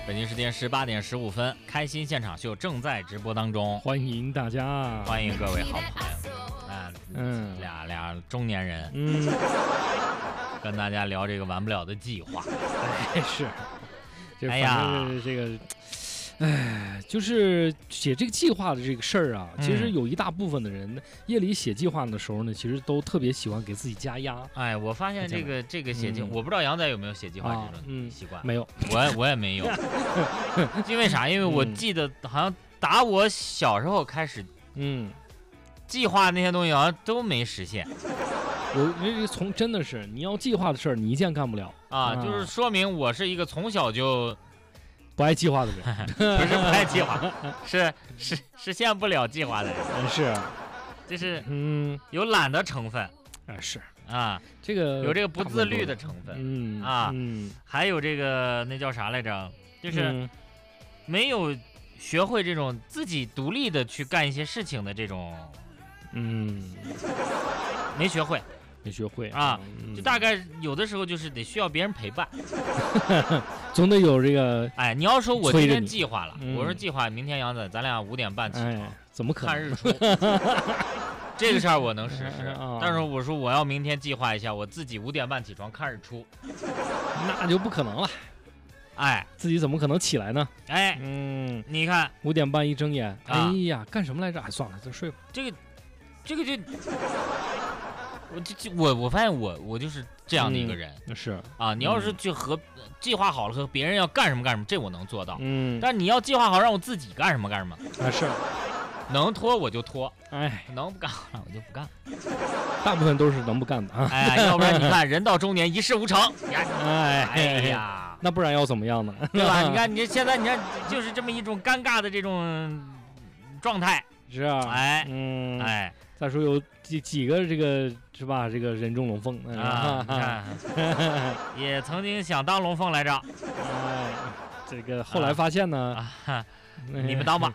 北京时间18:15，开心现场秀正在直播当中， 欢迎大家， 欢迎各位好朋友。俩中年人，跟大家聊这个完不了的计划。 是，哎呀，这个。就是写这个计划的这个事儿啊，其实有一大部分的人夜里写计划的时候呢，其实都特别喜欢给自己加压。 哎，我发现这个写计，我不知道杨仔有没有写计划这种习惯？ 没有， 我也没有。因为啥？因为我记得好像打我小时候开始，计划那些东西好像都没实现。 我真的是你要计划的事儿，你一件干不了啊，就是说明我是一个从小就不爱计划的人。 不是不爱计划，是实现不了计划的人。 是， 就是有懒的成分。 是啊， 这个有这个不自律的成分。还有这个那叫啥来着？就是没有学会这种自己独立的去干一些事情的这种，没学会啊，就大概有的时候就是得需要别人陪伴。 总得有这个。 哎，你要说我今天计划了，我说计划明天杨仔咱俩5点半起床， 怎么可能看日出？这个事儿我能实施，但是我说我要明天计划一下，我自己5点半起床看日出， 那就不可能了。 哎， 自己怎么可能起来呢？ 哎，你看 5点半一睁眼，哎呀，干什么来着？算了，再睡吧。 这个我发现我就是这样的一个人。 是啊，你要是去计划好了和别人要干什么，这我能做到。但是你要计划好让我自己干什么啊， 是。 能拖我就拖， 哎， 能不干我就不干。 大部分都是能不干的啊。 哎呀，要不然你看人到中年一事无成。哎呀， 那不然要怎么样呢？ 对吧？你看你现在就是这么一种尴尬的这种状态。 是啊， 哎， 再说有几个这个是吧？这个人中龙凤啊，也曾经想当龙凤来着。 哎，这个后来发现呢。 你们当吧。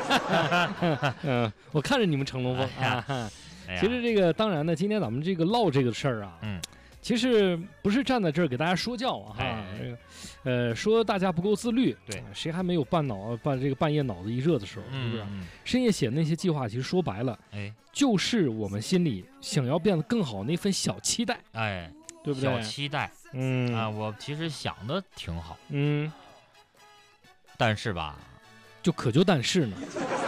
我看着你们成龙凤啊。其实这个当然呢，今天咱们这个唠这个事儿啊，其实不是站在这儿给大家说教啊，说大家不够自律。 对， 谁还没有半夜脑子一热的时候，是不是？深夜写那些计划，其实说白了，就是我们心里想要变得更好那份小期待，对不对？ 小期待，我其实想的挺好，但是吧。 就但是呢，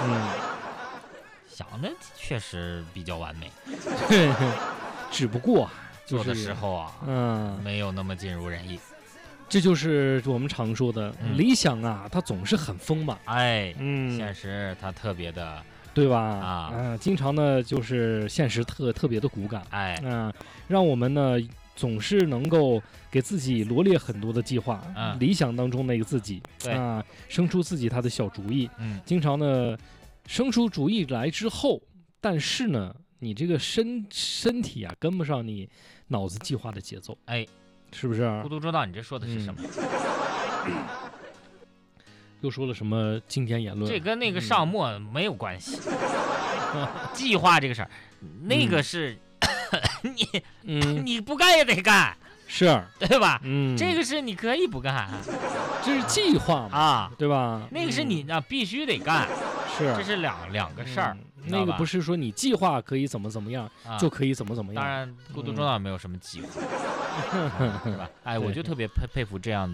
想的确实比较完美， 只不过做的时候啊，没有那么尽如人意。 这就是我们常说的理想啊，它总是很丰满， 现实它特别的， 对吧？经常呢就是现实特别的骨感，让我们呢总是能够给自己罗列很多的计划，理想当中那个自己，生出自己他的小主意，经常呢生出主意来之后，但是呢你这个身体啊跟不上你脑子计划的节奏，是不是？ 孤独周到，你这说的是什么？ 又说了什么经典言论？ 这跟那个上墨没有关系。计划这个事儿，那个是。你不干也得干， 是对吧？这个是你可以不干， 这是计划嘛，对吧？ 那个是你必须得干，这是两个事儿。 那个不是说你计划可以怎么样就可以怎么样。 当然，孤独中岛没有什么计划，是吧？我就特别佩服这样的。